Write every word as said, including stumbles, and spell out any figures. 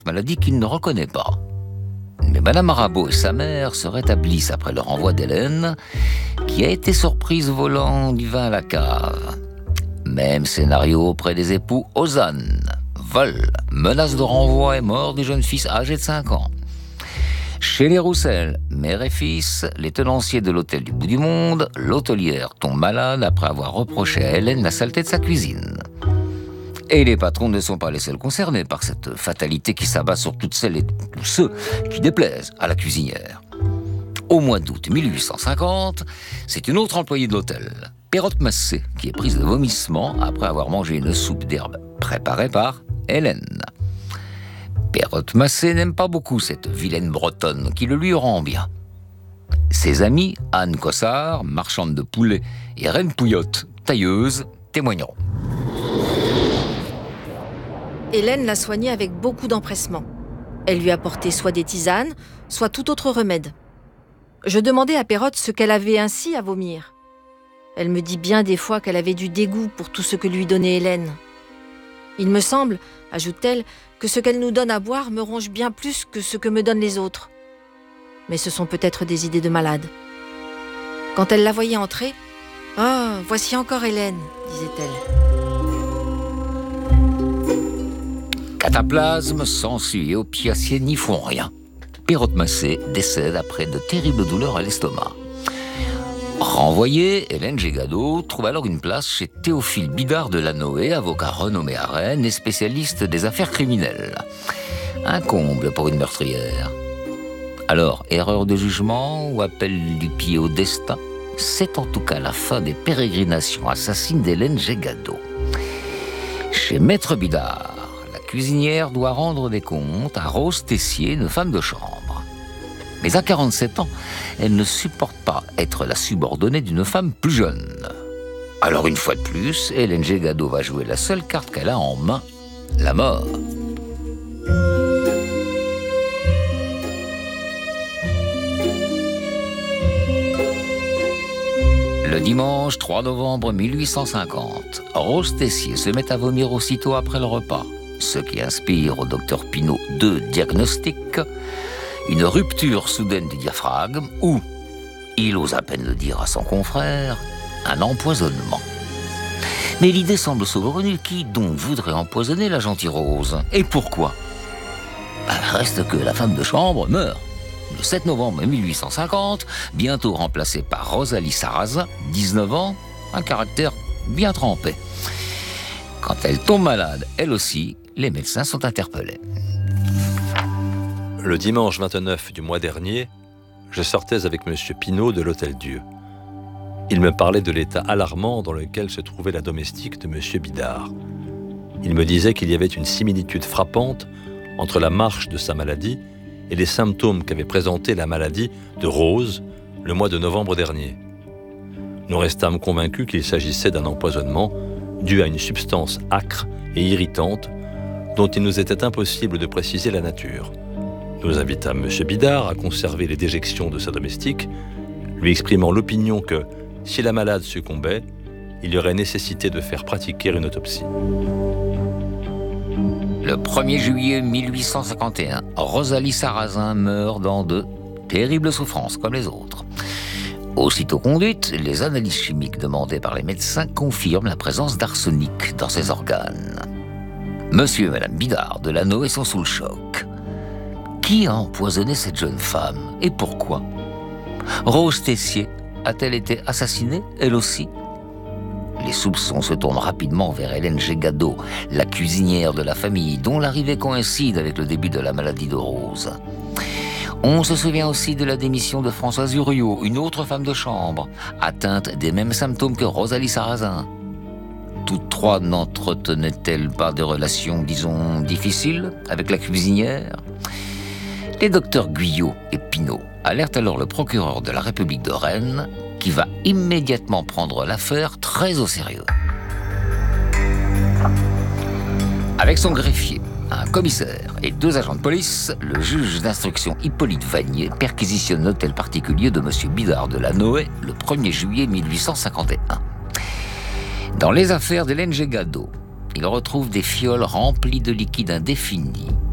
maladie qu'il ne reconnaît pas. Mais Madame Arabeau et sa mère se rétablissent après le renvoi d'Hélène, qui a été surprise volant du vin à la cave. Même scénario auprès des époux Ozanne. Vol, menace de renvoi et mort du jeune fils âgé de cinq ans. Chez les Roussel, mère et fils, les tenanciers de l'hôtel du bout du monde, l'hôtelière tombe malade après avoir reproché à Hélène la saleté de sa cuisine. Et les patrons ne sont pas les seuls concernés par cette fatalité qui s'abat sur toutes celles et tous ceux qui déplaisent à la cuisinière. Au mois d'août mille huit cent cinquante, c'est une autre employée de l'hôtel, Perrotte Massé, qui est prise de vomissement après avoir mangé une soupe d'herbe préparée par Hélène. Perrotte Massé n'aime pas beaucoup cette vilaine bretonne qui le lui rend bien. Ses amis, Anne Cossard, marchande de poulet, et Reine Pouillotte, tailleuse, témoigneront. Hélène l'a soignée avec beaucoup d'empressement. Elle lui apportait soit des tisanes, soit tout autre remède. Je demandais à Perrotte ce qu'elle avait ainsi à vomir. Elle me dit bien des fois qu'elle avait du dégoût pour tout ce que lui donnait Hélène. Il me semble, ajoute-t-elle, que ce qu'elle nous donne à boire me ronge bien plus que ce que me donnent les autres. Mais ce sont peut-être des idées de malade. Quand elle la voyait entrer, « Oh, voici encore Hélène », disait-elle. Cataplasme, sensu et opiacés n'y font rien. Perrotte Massé décède après de terribles douleurs à l'estomac. Renvoyée, Hélène Gégado trouve alors une place chez Théophile Bidard de Lannoy, avocat renommé à Rennes et spécialiste des affaires criminelles. Un comble pour une meurtrière. Alors, erreur de jugement ou appel du pied au destin? C'est en tout cas la fin des pérégrinations assassines d'Hélène Gégado. Chez Maître Bidard, la cuisinière doit rendre des comptes à Rose Tessier, une femme de chambre. Mais à quarante-sept ans, elle ne supporte pas être la subordonnée d'une femme plus jeune. Alors une fois de plus, Hélène Gégado va jouer la seule carte qu'elle a en main, la mort. Le dimanche trois novembre mille huit cent cinquante, Rose Tessier se met à vomir aussitôt après le repas, ce qui inspire au docteur Pinault deux diagnostics. Une rupture soudaine du diaphragme ou, il ose à peine le dire à son confrère, un empoisonnement. Mais l'idée semble saugrenue. Qui donc voudrait empoisonner la gentille Rose? Et pourquoi? Reste que la femme de chambre meurt le sept novembre mille huit cent cinquante, bientôt remplacée par Rosalie Sarrazin, dix-neuf ans, un caractère bien trempé. Quand elle tombe malade, elle aussi, les médecins sont interpellés. Le dimanche vingt-neuf du mois dernier, je sortais avec M. Pinault de l'Hôtel-Dieu. Il me parlait de l'état alarmant dans lequel se trouvait la domestique de M. Bidard. Il me disait qu'il y avait une similitude frappante entre la marche de sa maladie et les symptômes qu'avait présentés la maladie de Rose le mois de novembre dernier. Nous restâmes convaincus qu'il s'agissait d'un empoisonnement dû à une substance âcre et irritante dont il nous était impossible de préciser la nature. Nous invitâmes M. Bidard à conserver les déjections de sa domestique, lui exprimant l'opinion que, si la malade succombait, il y aurait nécessité de faire pratiquer une autopsie. Le premier juillet mille huit cent cinquante et un, Rosalie Sarrazin meurt dans de terribles souffrances comme les autres. Aussitôt conduite, les analyses chimiques demandées par les médecins confirment la présence d'arsenic dans ses organes. Monsieur et Madame Bidard de Lannoy sont sous le choc. Qui a empoisonné cette jeune femme et pourquoi? Rose Tessier a-t-elle été assassinée, elle aussi? Les soupçons se tournent rapidement vers Hélène Gégado, la cuisinière de la famille, dont l'arrivée coïncide avec le début de la maladie de Rose. On se souvient aussi de la démission de Françoise Uriot, une autre femme de chambre, atteinte des mêmes symptômes que Rosalie Sarrazin. Toutes trois n'entretenaient-elles pas de relations, disons, difficiles avec la cuisinière? Les docteurs Guyot et Pinault alertent alors le procureur de la République de Rennes, qui va immédiatement prendre l'affaire très au sérieux. Avec son greffier, un commissaire et deux agents de police, le juge d'instruction Hippolyte Vanier perquisitionne l'hôtel particulier de M. Bidard de Lannoy le premier juillet mille huit cent cinquante et un. Dans les affaires d'Hélène Gégado, il retrouve des fioles remplies de liquide indéfini